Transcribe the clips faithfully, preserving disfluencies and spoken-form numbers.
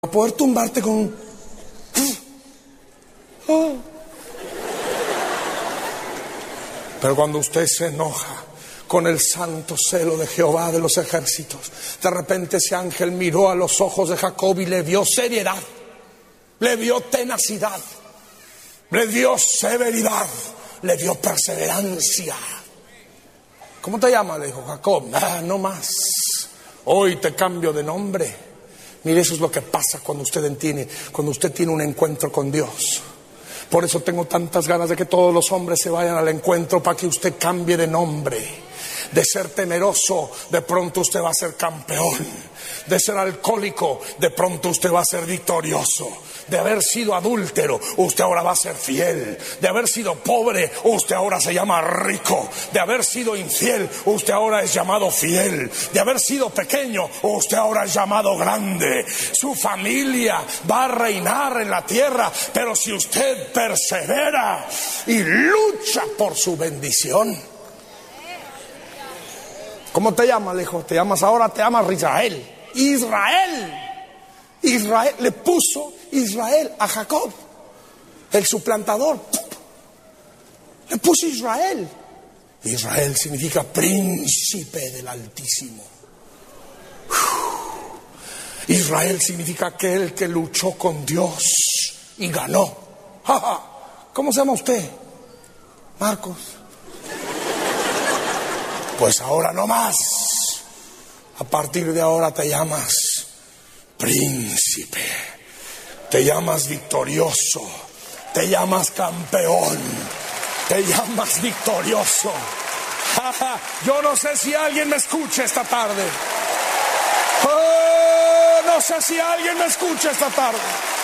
a poder tumbarte con... Oh. Pero cuando usted se enoja con el santo celo de Jehová de los ejércitos, de repente ese ángel miró a los ojos de Jacob y le vio seriedad, le vio tenacidad, le dio severidad, le dio perseverancia. ¿Cómo te llamas? Le dijo Jacob. Ah, no más. Hoy te cambio de nombre. Mire, eso es lo que pasa cuando usted entiende, cuando usted tiene un encuentro con Dios. Por eso tengo tantas ganas de que todos los hombres se vayan al encuentro, para que usted cambie de nombre. De ser temeroso, de pronto usted va a ser campeón. De ser alcohólico, de pronto usted va a ser victorioso. De haber sido adúltero, usted ahora va a ser fiel. De haber sido pobre, usted ahora se llama rico. De haber sido infiel, usted ahora es llamado fiel. De haber sido pequeño, usted ahora es llamado grande. Su familia va a reinar en la tierra, pero si usted persevera y lucha por su bendición. ¿Cómo te llamas? Le dijo, te llamas ahora, te llamas Israel. Israel. Israel, le puso Israel a Jacob, el suplantador. Le puso Israel. Israel significa príncipe del Altísimo. Israel significa aquel que luchó con Dios y ganó. ¿Cómo se llama usted? Marcos. Pues ahora no más. A partir de ahora te llamas príncipe, te llamas victorioso, te llamas campeón, te llamas victorioso. Yo no sé si alguien me escucha esta tarde. Oh, no sé si alguien me escucha esta tarde.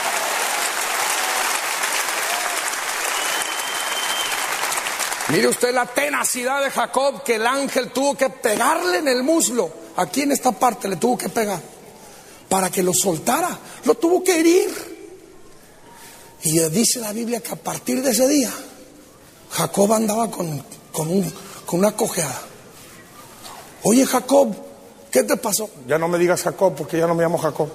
Mire usted la tenacidad de Jacob, que el ángel tuvo que pegarle en el muslo. Aquí en esta parte le tuvo que pegar para que lo soltara. Lo tuvo que herir. Y dice la Biblia que a partir de ese día Jacob andaba con, con, un, con una cojeada. Oye, Jacob, ¿qué te pasó? Ya no me digas Jacob, porque ya no me llamo Jacob.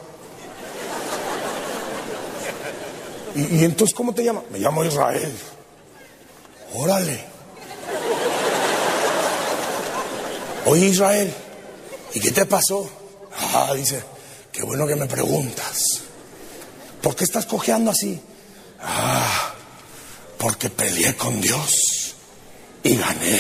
¿Y, y entonces cómo te llamas? Me llamo Israel. Órale. Oye, Israel, ¿y qué te pasó? Ah, dice, qué bueno que me preguntas. ¿Por qué estás cojeando así? Ah, porque peleé con Dios y gané.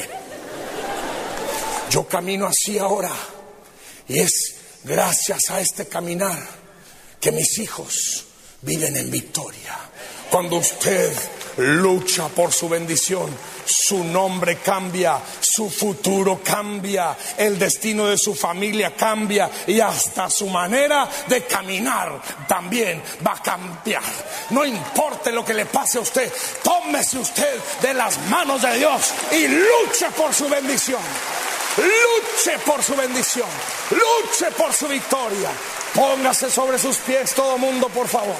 Yo camino así ahora, y es gracias a este caminar que mis hijos viven en victoria. Cuando usted lucha por su bendición, su nombre cambia, su futuro cambia, el destino de su familia cambia, y hasta su manera de caminar también va a cambiar. No importe lo que le pase a usted, tómese usted de las manos de Dios y luche por su bendición. Luche por su bendición, luche por su victoria. Póngase sobre sus pies todo mundo, por favor.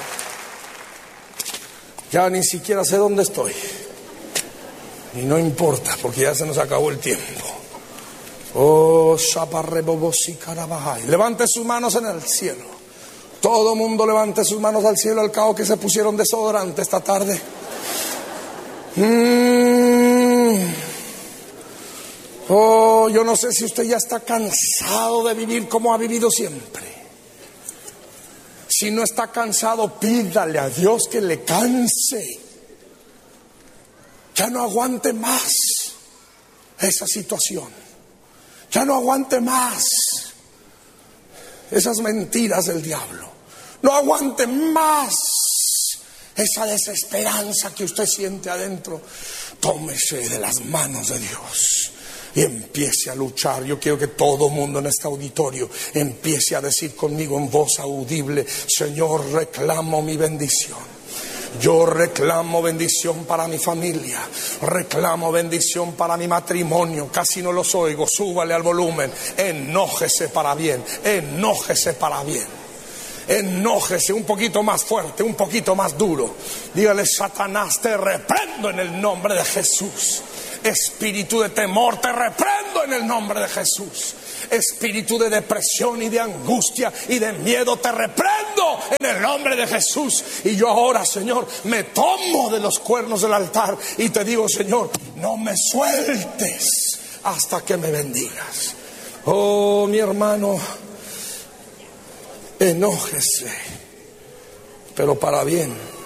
Ya ni siquiera sé dónde estoy. Y no importa, porque ya se nos acabó el tiempo. Oh, shaparrebobosi carabajay. Levante sus manos en el cielo. Todo mundo levante sus manos al cielo, al cabo que se pusieron desodorante esta tarde. Mm. Oh, yo no sé si usted ya está cansado de vivir como ha vivido siempre. Si no está cansado, pídale a Dios que le canse. Ya no aguante más esa situación. Ya no aguante más esas mentiras del diablo. No aguante más esa desesperanza que usted siente adentro. Tómese de las manos de Dios y empiece a luchar. Yo quiero que todo mundo en este auditorio empiece a decir conmigo en voz audible: Señor, reclamo mi bendición. Yo reclamo bendición para mi familia, reclamo bendición para mi matrimonio. Casi no los oigo, súbale al volumen. Enójese para bien, enójese para bien. Enójese un poquito más fuerte, un poquito más duro. Dígale: Satanás, te reprendo en el nombre de Jesús. Espíritu de temor, te reprendo en el nombre de Jesús. Espíritu de depresión y de angustia y de miedo, te reprendo reprendo en el nombre de Jesús. Y yo ahora, Señor, me tomo de los cuernos del altar y te digo, Señor, no me sueltes hasta que me bendigas. Oh, mi hermano, enójese, pero para bien.